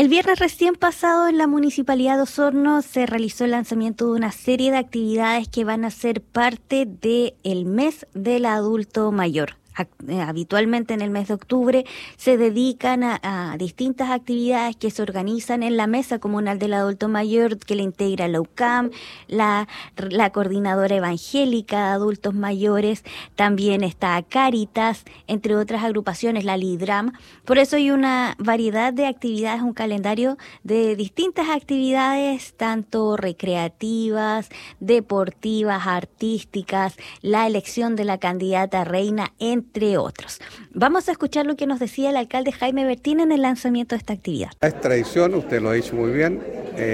El viernes recién pasado en la Municipalidad de Osorno se realizó el lanzamiento de una serie de actividades que van a ser parte del mes del adulto mayor. Habitualmente en el mes de octubre se dedican a distintas actividades que se organizan en la Mesa Comunal del Adulto Mayor, que le integra la UCAM, la Coordinadora Evangélica de Adultos Mayores, también está Cáritas, entre otras agrupaciones, la LIDRAM. Por eso hay una variedad de actividades, un calendario de distintas actividades, tanto recreativas, deportivas, artísticas, la elección de la candidata reina, entre otros. Vamos a escuchar lo que nos decía el alcalde Jaime Bertín en el lanzamiento de esta actividad. Es tradición, usted lo ha dicho muy bien,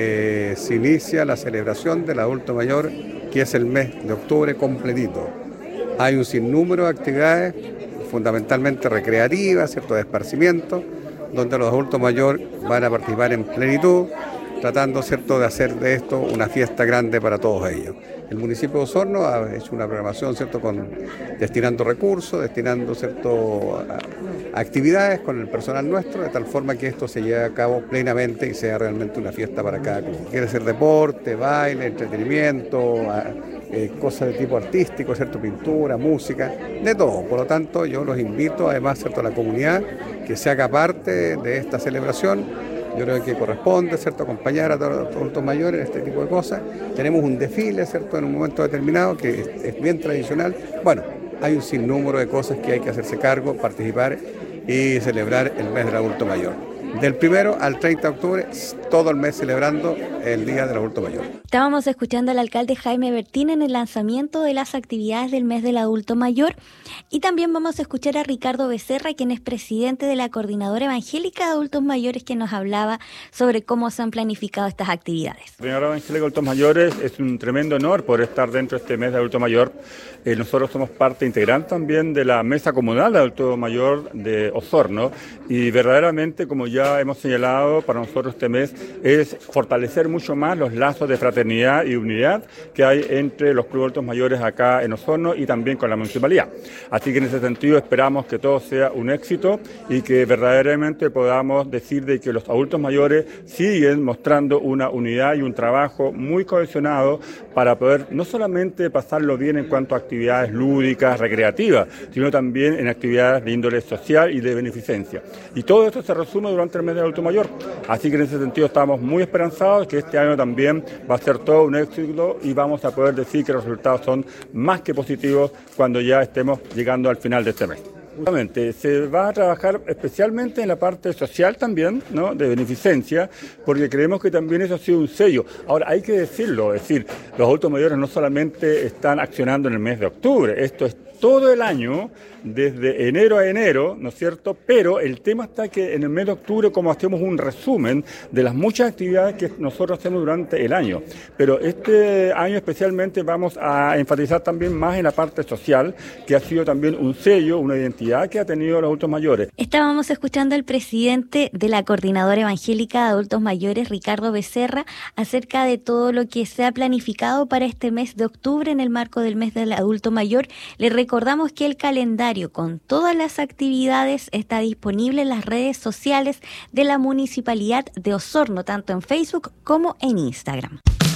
se inicia la celebración del adulto mayor, que es el mes de octubre completito. Hay un sinnúmero de actividades, fundamentalmente recreativas, ¿cierto?, de esparcimiento, donde los adultos mayores van a participar en plenitud, tratando, ¿cierto?, de hacer de esto una fiesta grande para todos ellos. El municipio de Osorno ha hecho una programación, ¿cierto?, destinando recursos, destinando, ¿cierto?, actividades con el personal nuestro, de tal forma que esto se lleve a cabo plenamente y sea realmente una fiesta para cada club. Quiere ser deporte, baile, entretenimiento, cosas de tipo artístico, ¿cierto?, pintura, música, de todo. Por lo tanto, yo los invito, además, ¿cierto?, a la comunidad que se haga parte de esta celebración. Yo creo que corresponde, ¿cierto?, acompañar a todos los adultos mayores en este tipo de cosas. Tenemos un desfile, ¿cierto?, en un momento determinado que es bien tradicional. Bueno, hay un sinnúmero de cosas que hay que hacerse cargo, participar y celebrar el mes del adulto mayor. Del 1 al 30 de octubre, todo el mes celebrando el Día del Adulto Mayor. Estábamos escuchando al alcalde Jaime Bertín en el lanzamiento de las actividades del mes del adulto mayor, y también vamos a escuchar a Ricardo Becerra, quien es presidente de la Coordinadora Evangélica de Adultos Mayores, que nos hablaba sobre cómo se han planificado estas actividades. La Coordinadora Evangélica de Adultos Mayores es un tremendo honor por estar dentro de este mes de adulto mayor. Nosotros somos parte integrante también de la Mesa Comunal de Adulto Mayor de Osorno, y verdaderamente, como ya hemos señalado, para nosotros este mes es fortalecer mucho más los lazos de fraternidad y unidad que hay entre los clubes de adultos mayores acá en Osorno y también con la municipalidad. Así que en ese sentido esperamos que todo sea un éxito y que verdaderamente podamos decir de que los adultos mayores siguen mostrando una unidad y un trabajo muy cohesionado para poder no solamente pasarlo bien en cuanto a actividades lúdicas, recreativas, sino también en actividades de índole social y de beneficencia. Y todo esto se resume durante el mes del adulto mayor. Así que en ese sentido estamos muy esperanzados que este año también va a ser todo un éxito y vamos a poder decir que los resultados son más que positivos cuando ya estemos llegando al final de este mes. Justamente, se va a trabajar especialmente en la parte social también, ¿no?, de beneficencia, porque creemos que también eso ha sido un sello. Ahora, hay que decirlo, es decir, los adultos mayores no solamente están accionando en el mes de octubre, esto es todo el año, desde enero a enero, ¿no es cierto? Pero el tema está que en el mes de octubre, como hacemos un resumen de las muchas actividades que nosotros hacemos durante el año, pero este año especialmente vamos a enfatizar también más en la parte social, que ha sido también un sello, una identidad que ha tenido los adultos mayores. Estábamos escuchando al presidente de la Coordinadora Evangélica de Adultos Mayores, Ricardo Becerra, acerca de todo lo que se ha planificado para este mes de octubre en el marco del mes del adulto mayor. Le recordamos que el calendario con todas las actividades está disponible en las redes sociales de la Municipalidad de Osorno, tanto en Facebook como en Instagram.